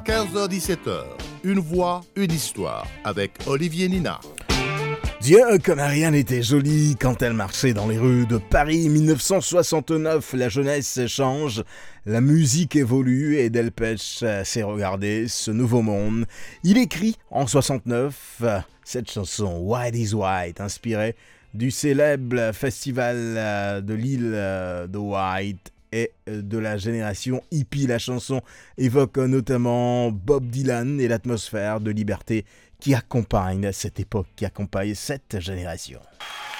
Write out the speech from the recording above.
15h-17h, une voix, une histoire, avec Olivier Nina. Dieu, comme rien n'était joli quand elle marchait dans les rues de Paris. 1969, la jeunesse change, la musique évolue et Delpech s'est regardé ce nouveau monde. Il écrit en 69 cette chanson White is White, inspirée du célèbre festival de l'île de White et de la génération hippie. La chanson évoque notamment Bob Dylan et l'atmosphère de liberté qui accompagne cette époque, qui accompagne cette génération.